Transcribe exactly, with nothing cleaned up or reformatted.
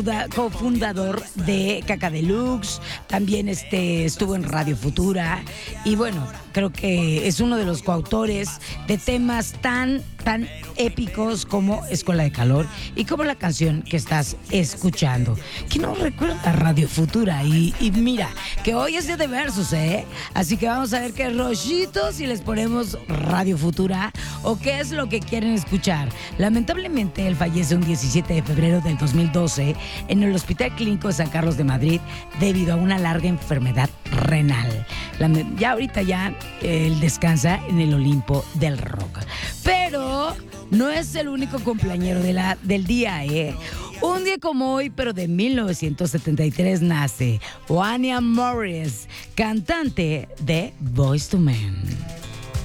cofunda- cofundador de Caca Deluxe, también este, estuvo en Radio Futura y bueno, creo que es uno de los coautores de temas tan, tan épicos como Escuela de Calor y como la canción que estás escuchando. ¿Quién no recuerda Radio Futura? Y, y mira, que hoy es día de versos, ¿eh? Así que vamos a ver qué rollitos si les ponemos Radio Futura o qué es lo que quieren escuchar. Lamentablemente, él fallece un diecisiete de febrero del dos mil doce en el Hospital Clínico de San Carlos de Madrid debido a una larga enfermedad renal. La, ya ahorita ya eh, él descansa en el Olimpo del rock. Pero no es el único cumpleañero de la, del día, ¿eh? Un día como hoy, pero de mil novecientos setenta y tres, nace Wanya Morris, cantante de Boyz two Men.